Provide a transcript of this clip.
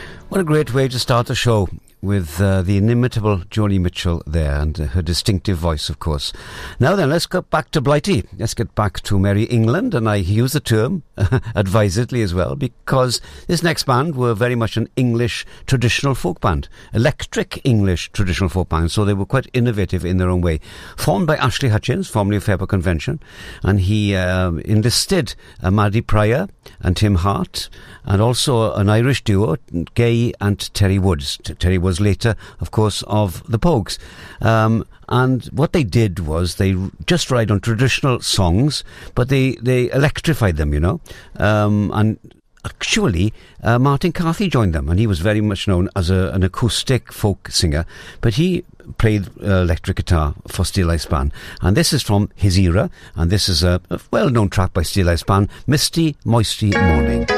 What a great way to start the show with the inimitable Joni Mitchell there and her distinctive voice, of course. Now then, let's get back to Blighty. Let's get back to Merry England, and I use the term advisedly as well, because this next band were very much an English traditional folk band, electric English traditional folk band, so they were quite innovative in their own way. Formed by Ashley Hutchins, formerly of Fairport Convention, and he enlisted Maddie Pryor and Tim Hart, and also an Irish duo, Gay and Terry Woods. Terry was later, of course, of the Pogues. And what they did was they just write on traditional songs, but they electrified them, you know. And actually, Martin Carthy joined them, and he was very much known as an acoustic folk singer, but he played electric guitar for Steel Eye Span. And this is from his era, and this is a well-known track by Steel Eye Span, Misty Moisty Morning.